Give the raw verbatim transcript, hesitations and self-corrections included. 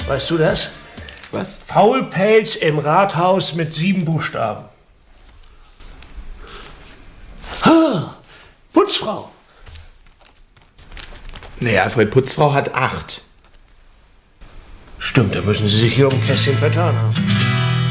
Weißt du das? Was? Faulpelz im Rathaus mit sieben Buchstaben. Ah, Putzfrau. Nee, Alfred, Putzfrau hat acht. Stimmt, da müssen Sie sich hier um ein Kästchen vertan haben.